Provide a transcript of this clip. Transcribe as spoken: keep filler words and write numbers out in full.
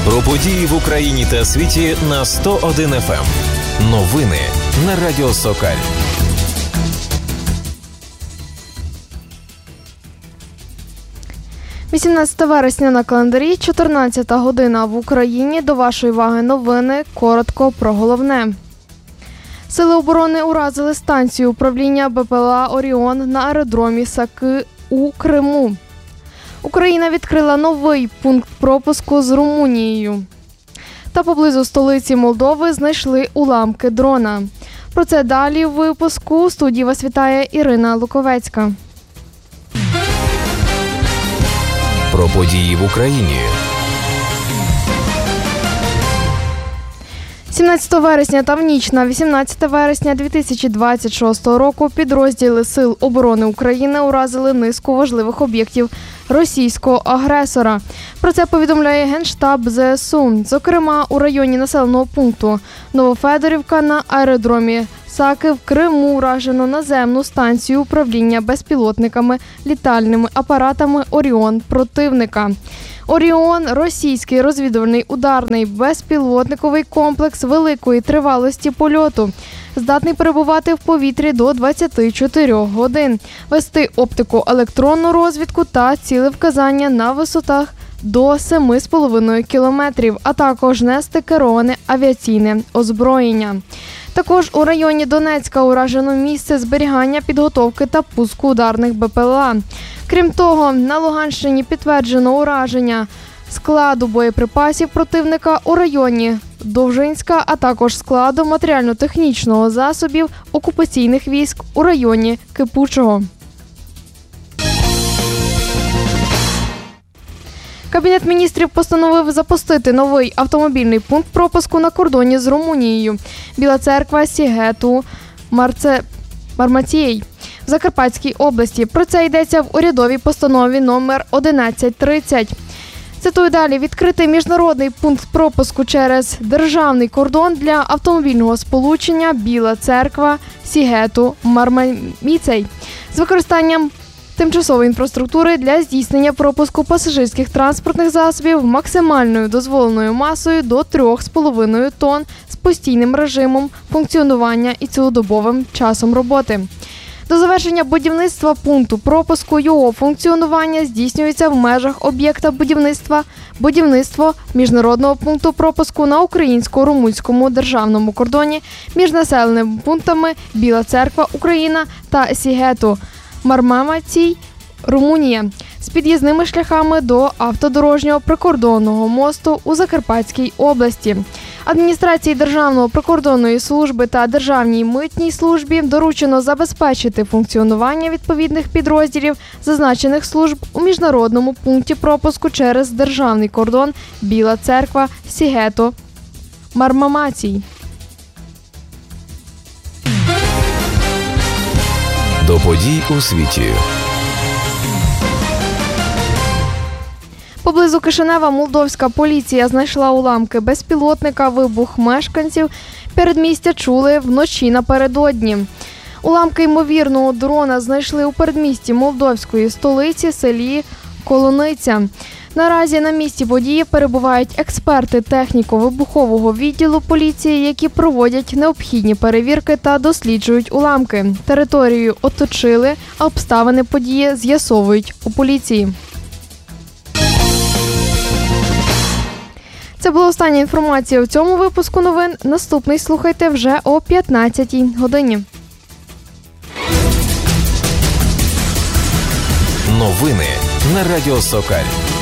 Про події в Україні та світі на сто один еф ем. Новини на Радіо Сокаль. вісімнадцятого вересня на календарі, чотирнадцята година в Україні. До вашої уваги новини. Коротко про головне. Сили оборони уразили станцію управління Б П Л А «Оріон» на аеродромі Саки у Криму. Україна відкрила новий пункт пропуску з Румунією. Та поблизу столиці Молдови знайшли уламки дрона. Про це далі в випуску. У студії вас вітає Ірина Луковецька. Про події в Україні. сімнадцятого вересня та в ніч на вісімнадцяте вересня дві тисячі двадцять шостого року підрозділи Сил оборони України уразили низку важливих об'єктів російського агресора. Про це повідомляє Генштаб З С У. Зокрема, у районі населеного пункту Новофедорівка на аеродромі Саки в Криму уражено наземну станцію управління безпілотниками літальними апаратами «Оріон» противника. «Оріон» – російський розвідувальний ударний безпілотниковий комплекс великої тривалості польоту, здатний перебувати в повітрі до двадцяти чотирьох годин, вести оптико-електронну розвідку та цілевказання на висотах до семи з половиною кілометрів, а також нести кероване авіаційне озброєння. Також у районі Донецька уражено місце зберігання, підготовки та пуску ударних Б П Л А. Крім того, на Луганщині підтверджено ураження складу боєприпасів противника у районі Довжинська, а також складу матеріально-технічного засобів окупаційних військ у районі Кипучого. Кабінет міністрів постановив запустити новий автомобільний пункт пропуску на кордоні з Румунією. Біла Церква, Сігету, Марце... Мармацієй в Закарпатській області. Про це йдеться в урядовій постанові номер одинадцять тридцять. Цитую далі. Відкритий міжнародний пункт пропуску через державний кордон для автомобільного сполучення Біла Церква, Сігету, Мармацієй з використанням тимчасової інфраструктури для здійснення пропуску пасажирських транспортних засобів максимальною дозволеною масою до три з половиною тонн з постійним режимом функціонування і цілодобовим часом роботи. До завершення будівництва пункту пропуску його функціонування здійснюється в межах об'єкта будівництва будівництво міжнародного пункту пропуску на українсько-румунському державному кордоні між населеними пунктами Біла Церква, Україна та Сігету, Мармамацій, Румунія, з під'їзними шляхами до автодорожнього прикордонного мосту у Закарпатській області. Адміністрації Державної прикордонної служби та Державній митній службі доручено забезпечити функціонування відповідних підрозділів зазначених служб у міжнародному пункті пропуску через державний кордон Біла Церква, Сігето, Мармамацій. До подій у світі. Поблизу Кишинева молдовська поліція знайшла уламки безпілотника. Вибух мешканців передмістя чули вночі напередодні. Уламки ймовірного дрона знайшли у передмісті молдовської столиці селі Колониця. Наразі на місці події перебувають експерти техніко-вибухового відділу поліції, які проводять необхідні перевірки та досліджують уламки. Територію оточили, а обставини події з'ясовують у поліції. Це була остання інформація у цьому випуску новин. Наступний слухайте вже о п'ятнадцятій годині. Новини на Радіо Сокаль.